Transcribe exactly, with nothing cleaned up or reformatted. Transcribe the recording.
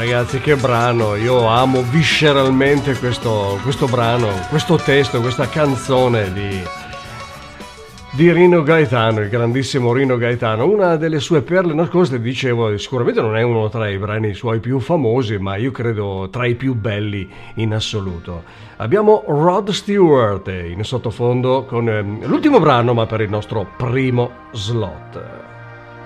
ragazzi, che brano! Io amo visceralmente questo, questo brano, questo testo, questa canzone di, di Rino Gaetano, il grandissimo Rino Gaetano. Una delle sue perle nascoste, dicevo, sicuramente non è uno tra i brani suoi più famosi, ma io credo tra i più belli in assoluto. Abbiamo Rod Stewart in sottofondo con eh, l'ultimo brano, ma per il nostro primo slot.